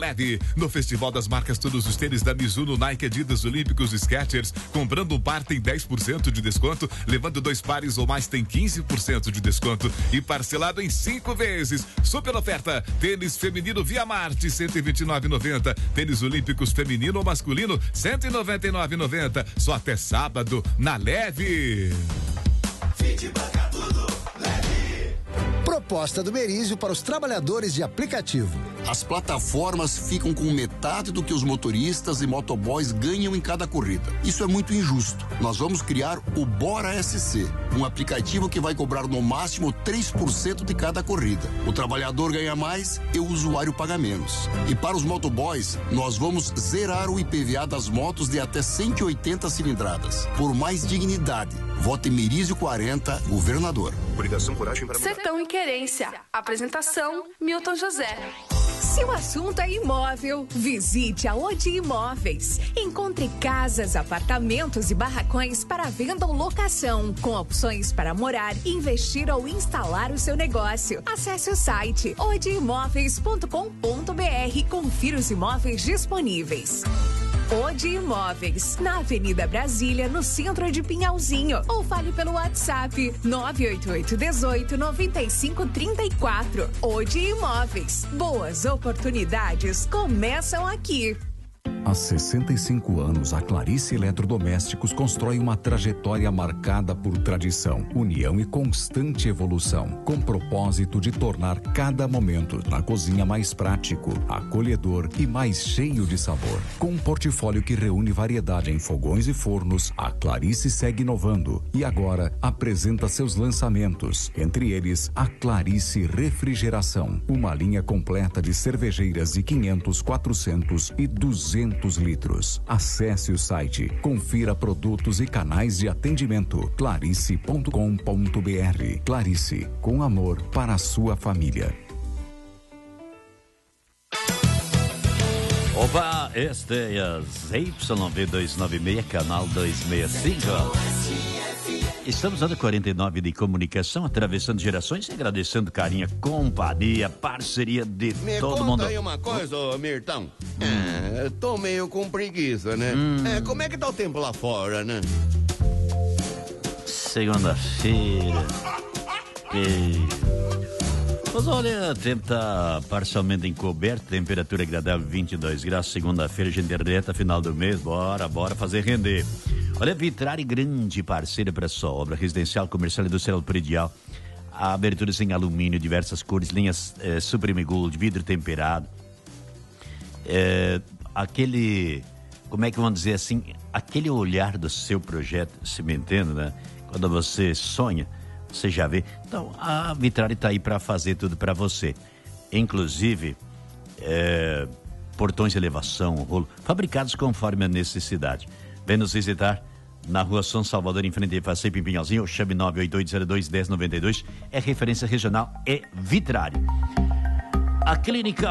Leve, no Festival das Marcas, todos os tênis da Mizuno, Nike, Adidas, Olímpicos, Skechers, comprando um par tem 10% de desconto, levando 2 pares ou mais tem 15% de desconto e parcelado em 5 vezes. Super oferta, tênis feminino Via Marte, R$ 129,90, tênis Olímpicos feminino ou masculino, R$ 199,90, só até sábado, na Leve. Proposta do Merizio para os trabalhadores de aplicativo. As plataformas ficam com metade do que os motoristas e motoboys ganham em cada corrida. Isso é muito injusto. Nós vamos criar o Bora SC, um aplicativo que vai cobrar no máximo 3% de cada corrida. O trabalhador ganha mais e o usuário paga menos. E para os motoboys, nós vamos zerar o IPVA das motos de até 180 cilindradas. Por mais dignidade, vote Merizio 40, governador. Coligação Coragem para Mudar. Sertão e Querência. Apresentação, Milton José. Se o assunto é imóvel, visite a Odi Imóveis. Encontre casas, apartamentos e barracões para venda ou locação, com opções para morar, investir ou instalar o seu negócio. Acesse o site odiimóveis.com.br e confira os imóveis disponíveis. Odi Imóveis, na Avenida Brasília, no centro de Pinhalzinho. Ou fale pelo WhatsApp 988-18-9534. Odi Imóveis. Boas oportunidades começam aqui. Há 65 anos, a Clarice Eletrodomésticos constrói uma trajetória marcada por tradição, união e constante evolução, com o propósito de tornar cada momento na cozinha mais prático, acolhedor e mais cheio de sabor. Com um portfólio que reúne variedade em fogões e fornos, a Clarice segue inovando e agora apresenta seus lançamentos, entre eles a Clarice Refrigeração, uma linha completa de cervejeiras de 500, 400 e 200 litros. Acesse o site, confira produtos e canais de atendimento clarice.com.br. Clarice, com amor para a sua família. Opa, este é a ZYV296, canal 265. Estamos dando 49 de comunicação, atravessando gerações e agradecendo carinho, companhia, parceria de todo mundo. Me conta aí uma coisa, ô Mirtão. Tô meio com preguiça, né? Como é que tá o tempo lá fora, né? Segunda-feira. Mas olha, o tempo tá parcialmente encoberto, temperatura agradável 22 graus, segunda-feira, a gente reta final do mês, bora fazer render. Olha, Vitrari, grande parceira para sua obra residencial, comercial, industrial, predial, aberturas em alumínio, diversas cores, linhas Supreme Gold, vidro temperado, aquele, como é que vamos dizer assim, aquele olhar do seu projeto, se me entende, né? Quando você sonha, você já vê. Então, a Vitrari está aí para fazer tudo para você. Inclusive, portões de elevação, rolo, fabricados conforme a necessidade. Vem nos visitar na Rua São Salvador, em frente a Passeio Pimpinhalzinho, ou chame 98802-1092. É referência regional, é Vitrari. A Clínica